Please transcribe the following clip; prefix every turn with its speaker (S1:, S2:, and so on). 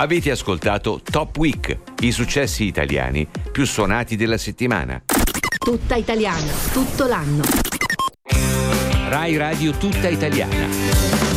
S1: Avete ascoltato Top Week, i successi italiani più suonati della settimana.
S2: Tutta italiana, tutto l'anno.
S1: Rai Radio Tutta Italiana.